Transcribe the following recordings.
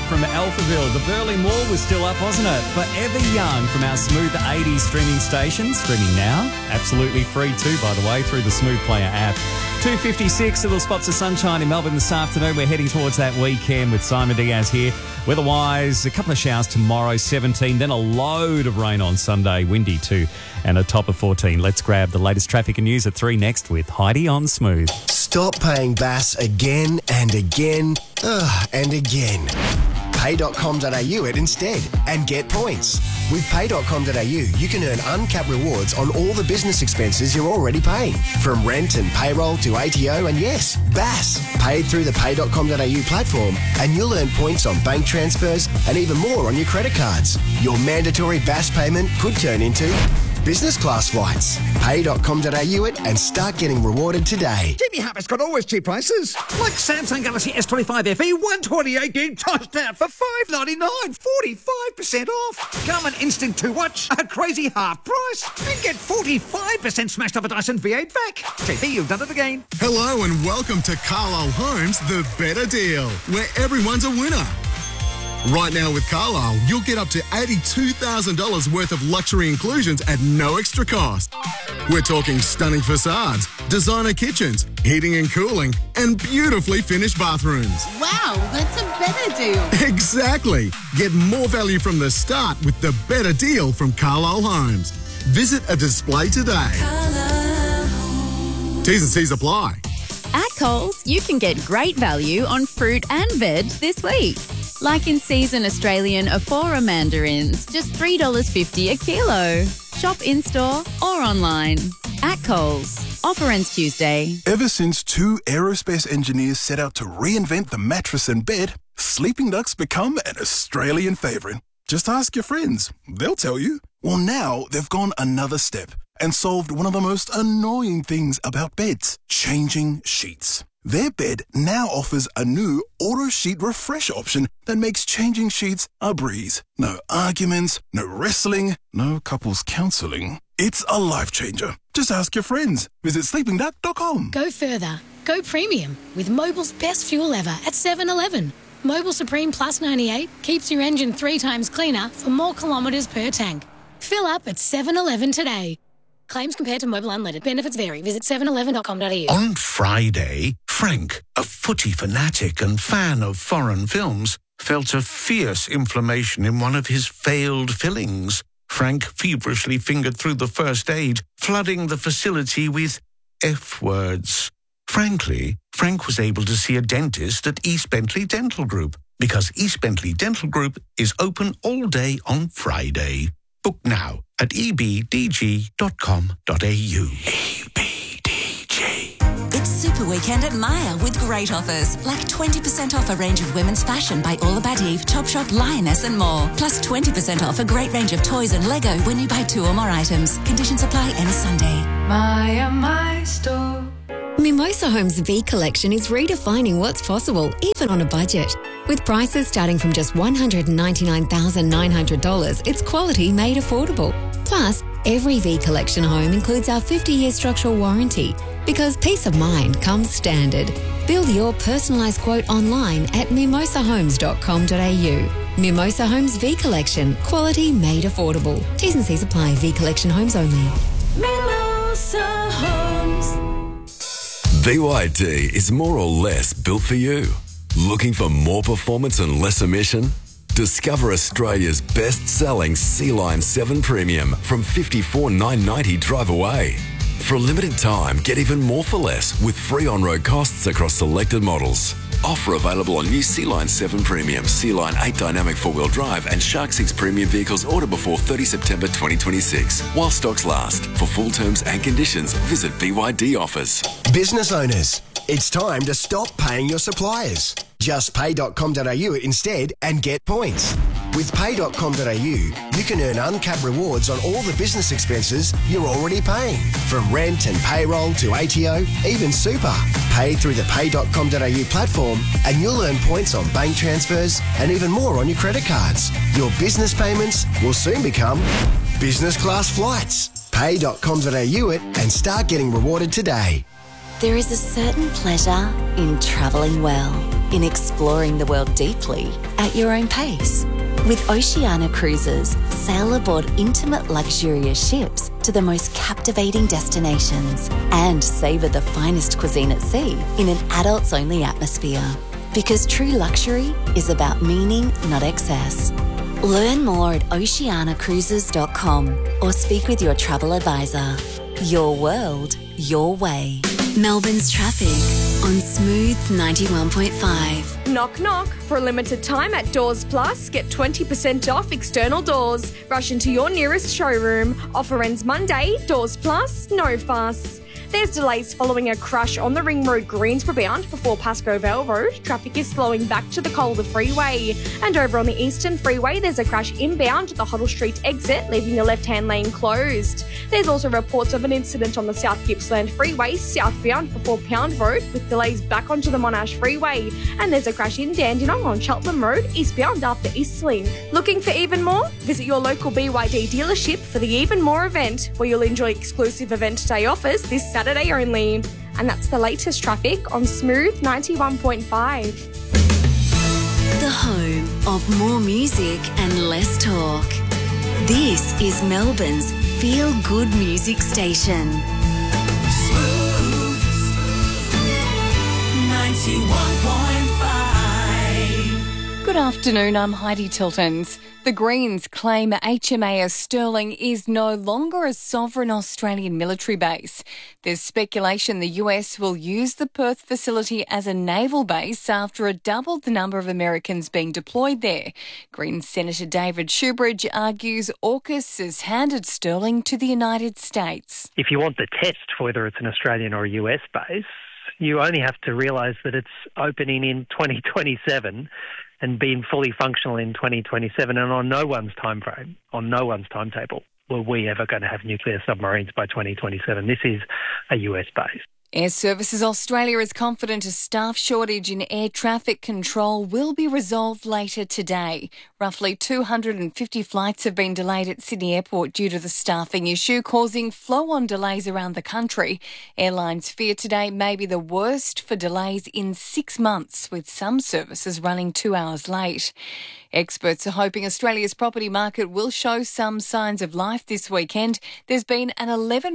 from Alphaville. The Berlin Wall was still up, wasn't it? Forever Young from our Smooth 80s streaming station. Streaming now. Absolutely free too, by the way, through the Smooth Player app. 2:56, little spots of sunshine in Melbourne this afternoon. We're heading towards that weekend with Simon Diaz here. Weather-wise, a couple of showers tomorrow, 17, then a load of rain on Sunday, windy too, and a top of 14. Let's grab the latest traffic and news at 3 next with Heidi on Smooth. Stop paying BAS again and again and again. Pay.com.au it instead and get points. With Pay.com.au, you can earn uncapped rewards on all the business expenses you're already paying. From rent and payroll to ATO and yes, BAS. Paid through the Pay.com.au platform and you'll earn points on bank transfers and even more on your credit cards. Your mandatory BAS payment could turn into business class flights. Pay.com.au it and start getting rewarded today. Jimmy Harper's got always cheap prices. Like Samsung Galaxy S25 FE 128 gig tossed out for $599, 45% off. Garmin Instinct 2 watch, a crazy half price. And get 45% smashed off a Dyson V8 vac. JP, you've done it again. Hello and welcome to Carlisle Homes, the better deal, where everyone's a winner. Right now with Carlisle, you'll get up to $82,000 worth of luxury inclusions at no extra cost. We're talking stunning facades, designer kitchens, heating and cooling, and beautifully finished bathrooms. Wow, that's a better deal. Exactly. Get more value from the start with the better deal from Carlisle Homes. Visit a display today. T's and C's apply. At Coles, you can get great value on fruit and veg this week. Like in season Australian Aphora mandarins, just $3.50 a kilo. Shop in-store or online. At Coles. Offer ends Tuesday. Ever since two aerospace engineers set out to reinvent the mattress and bed, Sleeping Duck's become an Australian favourite. Just ask your friends. They'll tell you. Well, now they've gone another step and solved one of the most annoying things about beds, changing sheets. Their bed now offers a new auto sheet refresh option that makes changing sheets a breeze. No arguments, no wrestling, no couples counselling. It's a life changer. Just ask your friends. Visit sleepingduck.com. Go further. Go premium with Mobil's best fuel ever at 7-Eleven. Mobil Supreme Plus 98 keeps your engine 3 times cleaner for more kilometres per tank. Fill up at 7-Eleven today. Claims compared to Mobil Unleaded. Benefits vary. Visit 711.com.au. On Friday, Frank, a footy fanatic and fan of foreign films, felt a fierce inflammation in one of his failed fillings. Frank feverishly fingered through the first aid, flooding the facility with F words. Frankly, Frank was able to see a dentist at East Bentley Dental Group because East Bentley Dental Group is open all day on Friday. Book now at ebdg.com.au. It's Super Weekend at Myer with great offers, like 20% off a range of women's fashion by All About Eve, Topshop, Lioness and more. Plus 20% off a great range of toys and Lego when you buy 2 or more items. Conditions apply any Sunday. Myer, my store. Mimosa Homes V Collection is redefining what's possible, even on a budget. With prices starting from just $199,900, it's quality made affordable. Plus, every V Collection home includes our 50-year structural warranty, because peace of mind comes standard. Build your personalised quote online at mimosahomes.com.au. Mimosa Homes V Collection, quality made affordable. T's and C's apply. V Collection homes only. Mimosa Homes. BYD is more or less built for you. Looking for more performance and less emission? Discover Australia's best-selling Sea-Line 7 Premium from $54,990 drive away. For a limited time, get even more for less with free on-road costs across selected models. Offer available on new Sea-Line 7 Premium, Sea-Line 8 Dynamic 4-wheel drive and Shark 6 Premium vehicles order before 30 September 2026. While stocks last. For full terms and conditions, visit BYD Offers. Business owners, it's time to stop paying your suppliers. Just pay.com.au instead and get points. With pay.com.au, you can earn uncapped rewards on all the business expenses you're already paying. From rent and payroll to ATO, even super. Pay through the pay.com.au platform and you'll earn points on bank transfers and even more on your credit cards. Your business payments will soon become business class flights. Pay.com.au it and start getting rewarded today. There is a certain pleasure in travelling well. in exploring the world deeply at your own pace. With Oceania Cruises, sail aboard intimate, luxurious ships to the most captivating destinations and savour the finest cuisine at sea in an adults-only atmosphere. Because true luxury is about meaning, not excess. Learn more at oceanacruises.com or speak with your travel advisor. Your world, your way. Melbourne's traffic on Smooth 91.5. Knock, knock. For a limited time at Doors Plus, get 20% off external doors. Rush into your nearest showroom. Offer ends Monday. Doors Plus, no fuss. There's delays following a crash on the Ring Road Greensboro bound before Pascoe Vale Road. Traffic is slowing back to the Calder Freeway. And over on the Eastern Freeway, there's a crash inbound at the Hoddle Street exit, leaving the left-hand lane closed. There's also reports of an incident on the South Gippsland Freeway, southbound before Pound Road, with delays back onto the Monash Freeway. And there's a crash in Dandenong on Cheltenham Road, eastbound after Eastlink. Looking for even more? Visit your local BYD dealership for the Even More event, where you'll enjoy exclusive event day offers this Saturday only. And that's the latest traffic on Smooth 91.5. The home of more music and less talk. This is Melbourne's feel-good music station. Smooth 91.5. Good afternoon, I'm Heidi Tiltons. The Greens claim HMAS Sterling is no longer a sovereign Australian military base. There's speculation the US will use the Perth facility as a naval base after it doubled the number of Americans being deployed there. Greens Senator David Shoebridge argues AUKUS has handed Sterling to the United States. If you want the test for whether it's an Australian or a US base, you only have to realise that it's opening in 2027 and being fully functional in 2027, and on no one's time frame, on no one's timetable, were we ever going to have nuclear submarines by 2027. This is a US base. Air Services Australia is confident a staff shortage in air traffic control will be resolved later today. Roughly 250 flights have been delayed at Sydney Airport due to the staffing issue, causing flow-on delays around the country. Airlines fear today may be the worst for delays in 6 months, with some services running 2 hours late. Experts are hoping Australia's property market will show some signs of life this weekend. There's been an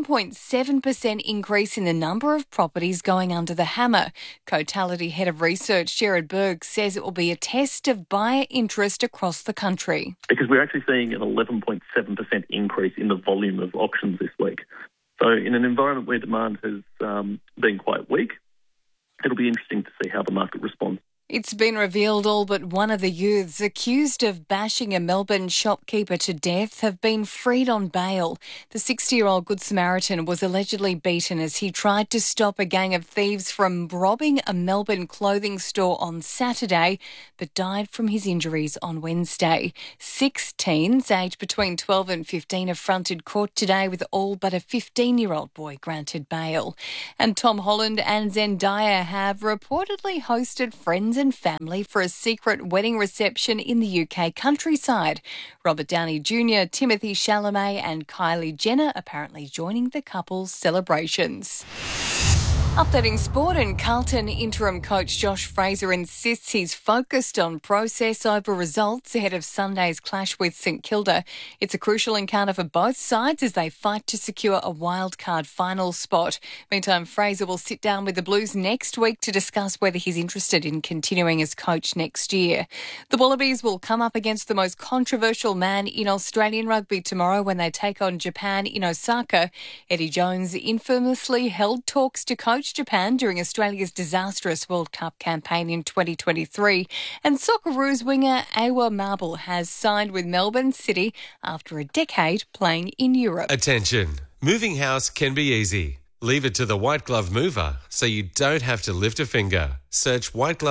11.7% increase in the number of properties going under the hammer. Cotality Head of Research Gerard Berg says it will be a test of buyer interest across the country. Because we're actually seeing an 11.7% increase in the volume of auctions this week. So in an environment where demand has been quite weak, it'll be interesting to see how the market responds. It's been revealed all but one of the youths accused of bashing a Melbourne shopkeeper to death have been freed on bail. The 60-year-old Good Samaritan was allegedly beaten as he tried to stop a gang of thieves from robbing a Melbourne clothing store on Saturday, but died from his injuries on Wednesday. 6 teens aged between 12 and 15 have fronted court today, with all but a 15-year-old boy granted bail. And Tom Holland and Zendaya have reportedly hosted friends and family for a secret wedding reception in the UK countryside. Robert Downey Jr., Timothy Chalamet and Kylie Jenner apparently joining the couple's celebrations. Updating sport, and Carlton interim coach Josh Fraser insists he's focused on process over results ahead of Sunday's clash with St Kilda. It's a crucial encounter for both sides as they fight to secure a wildcard final spot. Meantime, Fraser will sit down with the Blues next week to discuss whether he's interested in continuing as coach next year. The Wallabies will come up against the most controversial man in Australian rugby tomorrow when they take on Japan in Osaka. Eddie Jones infamously held talks to coach Japan during Australia's disastrous World Cup campaign in 2023. And Socceroos winger Awa Marble has signed with Melbourne City after a decade playing in Europe. Attention. Moving house can be easy. Leave it to the White Glove Mover so you don't have to lift a finger. Search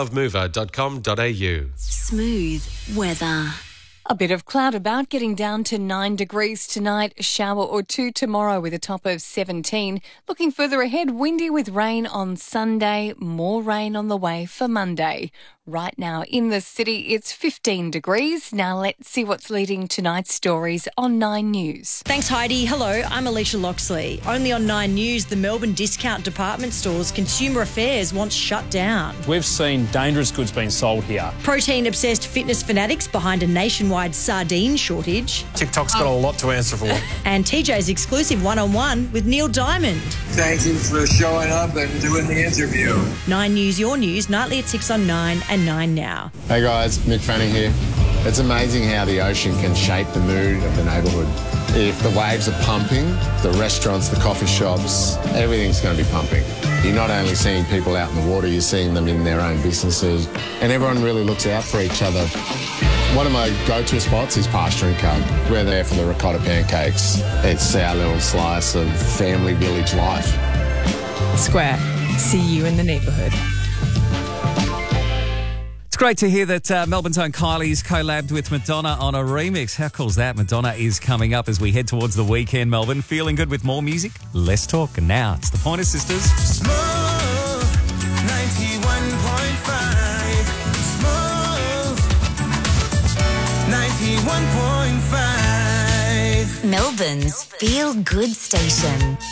whiteglovemover.com.au. Smooth weather. A bit of cloud about, getting down to 9 degrees tonight, a shower or two tomorrow with a top of 17. Looking further ahead, windy with rain on Sunday, more rain on the way for Monday. Right now in the city, it's 15 degrees. Now let's see what's leading tonight's stories on 9 News. Thanks, Heidi. Hello, I'm Alicia Loxley. Only on 9 News, the Melbourne discount department stores Consumer Affairs wants shut down. We've seen dangerous goods being sold here. Protein-obsessed fitness fanatics behind a nationwide sardine shortage. TikTok's got a lot to answer for. And TJ's exclusive one-on-one with Neil Diamond. Thank you for showing up and doing the interview. 9 News, your news, nightly at 6 on 9 and 9 now. Hey guys, Mick Fanning here. It's amazing how the ocean can shape the mood of the neighbourhood. If the waves are pumping, the restaurants, the coffee shops, everything's going to be pumping. You're not only seeing people out in the water, you're seeing them in their own businesses, and everyone really looks out for each other. One of my go-to spots is Pasture and Co. We're there for the ricotta pancakes. It's our little slice of family village life. Square. See you in the neighbourhood. It's great to hear that Melbourne's own Kylie's collabed with Madonna on a remix. How cool is that? Madonna is coming up as we head towards the weekend, Melbourne. Feeling good with more music? Let's talk. And now it's the Pointer Sisters. Smooth 91.5. Smooth 91.5. Melbourne's Feel Good Station.